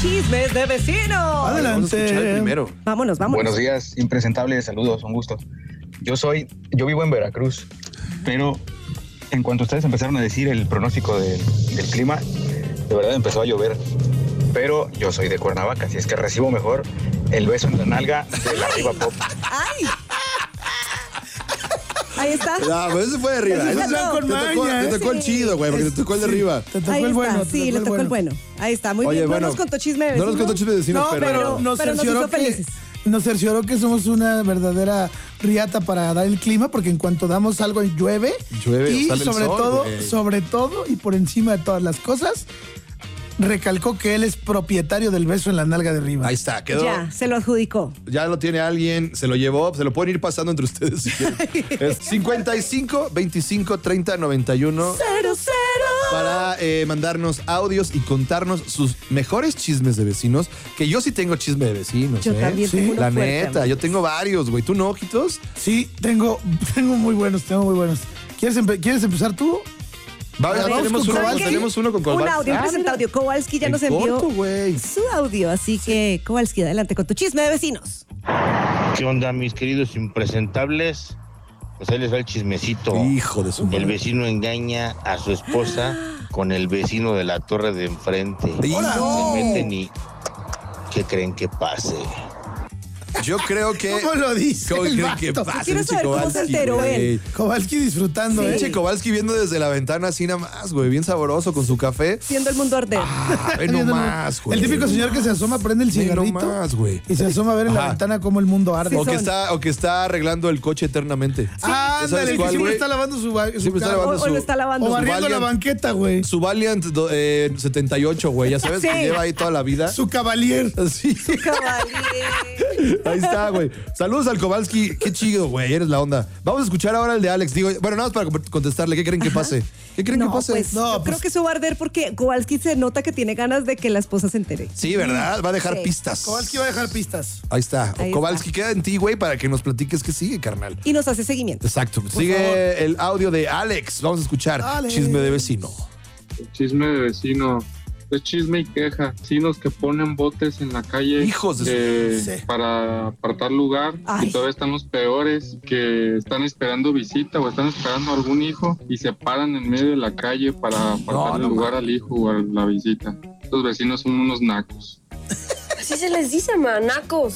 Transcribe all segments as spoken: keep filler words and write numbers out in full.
Chismes de Vecinos. Adelante. Vamos a escuchar el primero. Vámonos, vámonos. Buenos días, impresentables, saludos, un gusto. Yo soy, yo vivo en Veracruz, pero en cuanto ustedes empezaron a decir el pronóstico del, del clima, de verdad empezó a llover. Pero yo soy de Cuernavaca, así es que recibo mejor el beso en la nalga de la Arriba Pop. ¡Ay! Ahí está. No, pues ese fue de arriba. Ese Ese no. te, tocó, te tocó el Sí. chido, güey, porque te tocó el de arriba. Te tocó Ahí el está, bueno. te sí, tocó le tocó el bueno. Ahí está, muy Oye, bien. bueno, no nos contó chisme de No vecinos. nos contó chisme de vecinos, No, pero... pero nos pero nos cercioró hizo que felices. nos cercioró que somos una verdadera riata para dar el clima, porque en cuanto damos algo llueve. Llueve, y sale el sobre sol, todo, güey. sobre todo y por encima de todas las cosas, recalcó que él es propietario del beso en la nalga de arriba. Ahí está, quedó. Ya, se lo adjudicó. Ya lo tiene alguien, se lo llevó, se lo pueden ir pasando entre ustedes si quieren. Es cincuenta y cinco, veinticinco, treinta, noventa y uno Cero, cero. para eh, mandarnos audios y contarnos sus mejores chismes de vecinos, que yo sí tengo chisme de vecinos. Yo ¿eh? también tengo uno La fuerte, neta, amigo. yo tengo varios, güey. ¿Tú no, ojitos? Sí, tengo, tengo muy buenos, tengo muy buenos. ¿Quieres, empe- ¿quieres empezar tú? Va, ver, tenemos, vamos con uno, Kowalski. tenemos uno con Un Kowalski. audio, un Ah, presenta mira. audio. Kowalski ya En nos envió corto, güey. su audio, así que Kowalski, adelante con tu chisme de vecinos. ¿Qué onda, mis queridos impresentables? Pues ahí les va el chismecito. Hijo de su El madre. vecino engaña a su esposa con el vecino de la torre de enfrente. ¡Hola! Se meten y... ¿Qué creen que pase? Yo creo que... ¿Cómo lo dice ¿Cómo el creen que vato? pase, Quiero pinche saber cómo se Kowalski, enteró güey? él. Kowalski disfrutando, Sí. ¿eh? Pinche Kowalski viendo desde la ventana así nada más, güey. Bien sabroso con su café. Viendo el mundo arder. Ah, ve nomás, güey. El típico señor que se asoma, prende el Ve cigarrito nomás, güey. y se asoma a ver en la Ajá. ventana cómo el mundo arde. O que, son. está, o que está arreglando el coche eternamente. Ah, ¿Ya sabes ándale, que cuál, siempre güey? está lavando su, ba- su Siempre está carro. lavando O, o su- lo está lavando. O su barriendo la Valiant. banqueta, güey. Su Valiant do- eh, setenta y ocho, güey. Ya sabes Sí. que lleva ahí toda la vida. Su cavalier. Sí. Caballero. Ahí está, güey. Saludos al Kowalski. Qué chido, güey. Eres la onda. Vamos a escuchar ahora el de Alex. Digo, bueno, nada más para contestarle. ¿Qué creen que pase? ¿Qué creen No, que pase? pues No, yo pues- creo que eso va a arder porque Kowalski se nota que tiene ganas de que la esposa se entere. Sí, ¿verdad? Va a dejar Sí. pistas. Kowalski va a dejar pistas. Ahí está. Ahí Kowalski, está. queda en ti, güey, para que nos platiques qué sigue, carnal. Y nos hace seguimiento. Exacto. Sigue favor. el audio de Alex. Vamos a escuchar. Alex. Chisme de vecino. Chisme de vecino. Es chisme y queja. Vecinos que ponen botes en la calle Hijos de su- eh, Sí. para apartar lugar. Ay. Y todavía están los peores que están esperando visita o están esperando algún hijo y se paran en medio de la calle para apartar no lugar al hijo o a la visita. Estos vecinos son unos nacos. Así se les dice, manacos.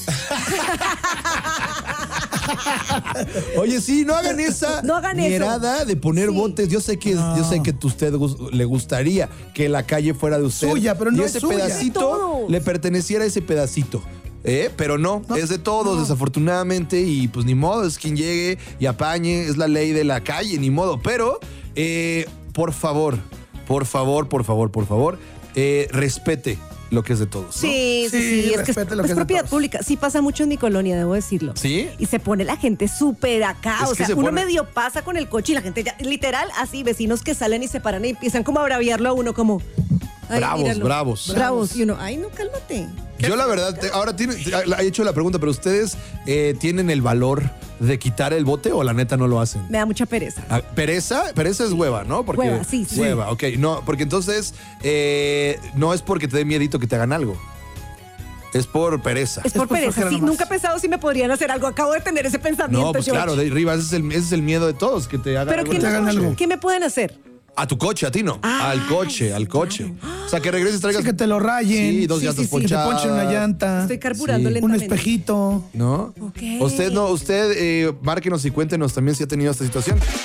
Oye, sí, no hagan esa No hagan eso. mierada de poner Sí. botes. Yo sé que yo sé que a usted gus- le gustaría que la calle fuera de usted. Suya, pero no y es ese suya. pedacito Todos. le perteneciera a ese pedacito. ¿Eh? Pero no, es de todos, desafortunadamente, y pues ni modo, es quien llegue y apañe, es la ley de la calle, ni modo. Pero, eh, por favor, por favor, por favor, por favor, eh, respete lo que es de todos. ¿no? Sí, sí, Sí, sí. Es que es, respete lo es que es de propiedad todos. pública. Sí, pasa mucho en mi colonia, debo decirlo. ¿Sí? Y se pone la gente súper acá. Es o que sea, se uno pone- medio pasa con el coche y la gente ya, literal, así, vecinos que salen y se paran y empiezan como a braviarlo a uno, como. "Ay, Bravos, míralo". bravos. Bravos. Y uno, ay, no, cálmate. Yo la verdad, te- ahora tiene, te- he hecho la pregunta, pero ustedes eh, tienen el valor de quitar el bote o la neta no lo hacen. Me da mucha pereza. Ah, pereza, pereza es hueva, ¿no? Porque, Hueva, sí, sí. Hueva, ok. No, porque entonces eh, no es porque te dé miedito que te hagan algo. Es por pereza. Es por por pereza. flojera Sí, nomás. nunca he pensado si me podrían hacer algo. Acabo de tener ese pensamiento. No, pues George. claro, de arriba, ese es, el, ese es el miedo de todos, que te hagan Pero algo. ¿qué en te el hagan coche. algo. ¿qué me pueden hacer? A tu coche, a ti no. Ah, al coche, sí, al coche. O sea, que regreses, traigas. Sí, que te lo rayen. Sí, dos Sí, llantas sí, sí. Que te ponchadas. ponchen una llanta. Estoy carburando Sí. Un lentamente. espejito. ¿No? Ok. Usted no, usted, eh, márquenos y cuéntenos también si ha tenido esta situación.